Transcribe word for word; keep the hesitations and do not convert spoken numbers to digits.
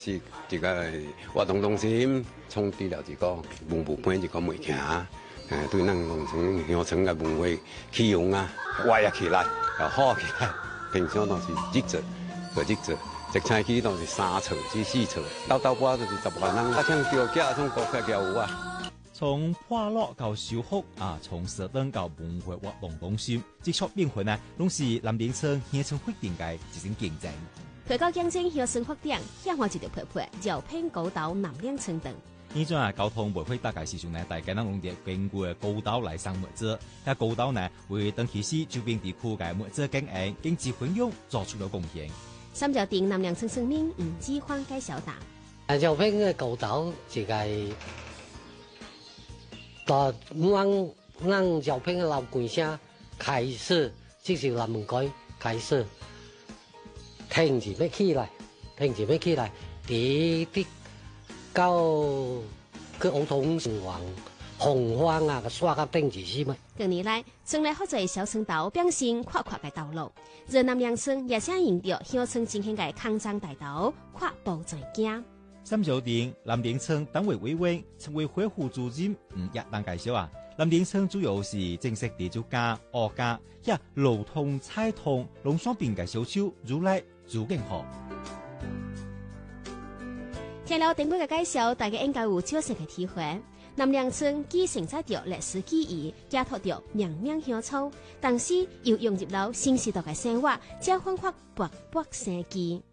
是這個活動中心創立了這個文物館這個物件，誒對咱農村鄉村嘅文化起用啊，活躍起來，又好起來。平常都是日子，個日子，直採起都是三層至四層，到到尾就是十萬人，啊，像吊腳，像高腳腳有啊。 從破落到修復啊，從設登到文化活動中心，接觸變化呢，攏是南寧村鄉村發展嘅一種競爭。 推高競爭鄉村發展，向外一條配配，招聘高島南嶺村等。 呢種啊交通唔會大概時陣呢，大家能用啲經過高島來上物資，喺高島呢為登記市周邊地區嘅物資經營、經濟運用做出咗貢獻。 三角定南嶺村村民吳志歡介紹答： 啊，招聘嘅高島就係，到我我招聘嘅老關聲開始，即是南門街開始。停住咩起來？停住咩起來？啲啲到佢奧通城隍紅花啊，個刷個停住先咩？ 近年來，村內好多小村道變成闊闊嘅道路，而南嶺村也想用到鄉村進行嘅康莊大道，跨步在行。 三角定南寧村黨委委員、村委會副主任吳一蘭介紹啊，南寧村主要是正式地主家、惡家、一路通、菜通、農商品嘅小丘如來。做更好。 聽了頂輩嘅介紹，大家應該有少少嘅體會。南嶺村既承載着歷史記憶，寄託着命命鄉草，但是又融入了新時代嘅生活，將煥發勃勃生機。